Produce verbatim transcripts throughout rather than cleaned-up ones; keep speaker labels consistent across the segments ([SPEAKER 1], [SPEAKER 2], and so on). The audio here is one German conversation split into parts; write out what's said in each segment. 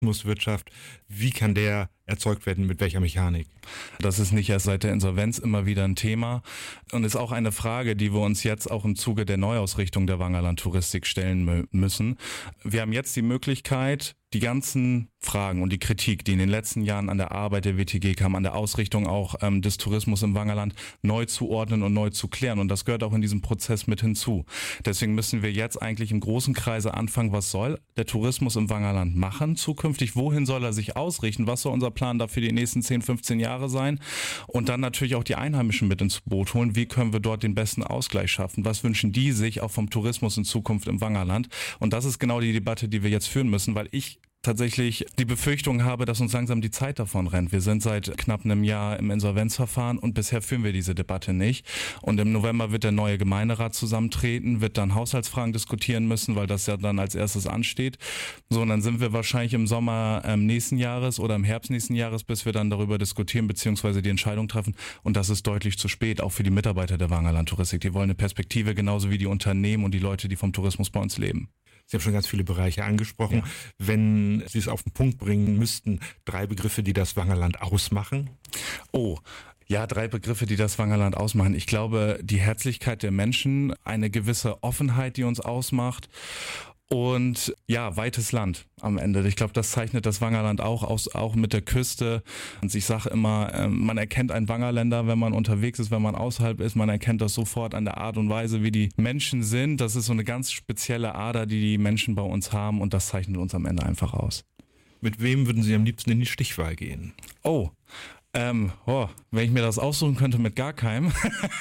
[SPEAKER 1] Tourismuswirtschaft. Wie kann der erzeugt werden, mit welcher Mechanik?
[SPEAKER 2] Das ist nicht erst seit der Insolvenz immer wieder ein Thema und ist auch eine Frage, die wir uns jetzt auch im Zuge der Neuausrichtung der Wangerland Touristik stellen müssen. Wir haben jetzt die Möglichkeit, die ganzen Fragen und die Kritik, die in den letzten Jahren an der Arbeit der W T G kam, an der Ausrichtung auch ähm, des Tourismus im Wangerland neu zu ordnen und neu zu klären. Und das gehört auch in diesem Prozess mit hinzu. Deswegen müssen wir jetzt eigentlich im großen Kreise anfangen, was soll der Tourismus im Wangerland machen zukünftig? Wohin soll er sich ausrichten? Was soll unser Plan da für die nächsten zehn, fünfzehn Jahre sein? Und dann natürlich auch die Einheimischen mit ins Boot holen. Wie können wir dort den besten Ausgleich schaffen? Was wünschen die sich auch vom Tourismus in Zukunft im Wangerland? Und das ist genau die Debatte, die wir jetzt führen müssen, weil ich tatsächlich die Befürchtung habe, dass uns langsam die Zeit davon rennt. Wir sind seit knapp einem Jahr im Insolvenzverfahren und bisher führen wir diese Debatte nicht. Und im November wird der neue Gemeinderat zusammentreten, wird dann Haushaltsfragen diskutieren müssen, weil das ja dann als erstes ansteht. So, und dann sind wir wahrscheinlich im Sommer ähm, nächsten Jahres oder im Herbst nächsten Jahres, bis wir dann darüber diskutieren bzw. die Entscheidung treffen. Und das ist deutlich zu spät, auch für die Mitarbeiter der Wangerland Touristik. Die wollen eine Perspektive, genauso wie die Unternehmen und die Leute, die vom Tourismus bei uns leben.
[SPEAKER 1] Sie haben schon ganz viele Bereiche angesprochen. Ja. Wenn Sie es auf den Punkt bringen müssten, drei Begriffe, die das Wangerland ausmachen?
[SPEAKER 2] Oh, ja, drei Begriffe, die das Wangerland ausmachen. Ich glaube, die Herzlichkeit der Menschen, eine gewisse Offenheit, die uns ausmacht. Und ja, weites Land am Ende. Ich glaube, das zeichnet das Wangerland auch aus, auch mit der Küste. Und ich sage immer, man erkennt einen Wangerländer, wenn man unterwegs ist, wenn man außerhalb ist. Man erkennt das sofort an der Art und Weise, wie die Menschen sind. Das ist so eine ganz spezielle Ader, die die Menschen bei uns haben. Und das zeichnet uns am Ende einfach aus.
[SPEAKER 1] Mit wem würden Sie am liebsten in die Stichwahl gehen?
[SPEAKER 2] Oh, Ähm, oh, wenn ich mir das aussuchen könnte, mit gar keinem.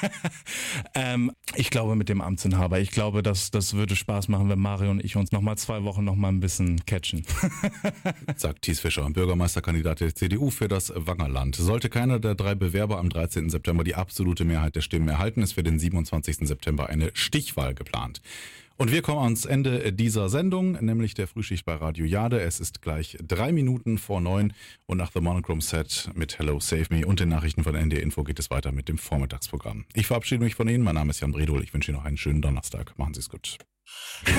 [SPEAKER 2] ähm, ich glaube mit dem Amtsinhaber. Ich glaube, dass das würde Spaß machen, wenn Mario und ich uns nochmal zwei Wochen nochmal ein bisschen catchen.
[SPEAKER 3] Sagt Thies Fischer, Bürgermeisterkandidat der C D U für das Wangerland. Sollte keiner der drei Bewerber am dreizehnten September die absolute Mehrheit der Stimmen erhalten, ist für den siebenundzwanzigsten September eine Stichwahl geplant. Und wir kommen ans Ende dieser Sendung, nämlich der Frühschicht bei Radio Jade. Es ist gleich drei Minuten vor neun und nach The Monochrome Set mit Hello Save Me und den Nachrichten von N D R Info geht es weiter mit dem Vormittagsprogramm. Ich verabschiede mich von Ihnen. Mein Name ist Jan Bredol. Ich wünsche Ihnen noch einen schönen Donnerstag. Machen Sie es gut.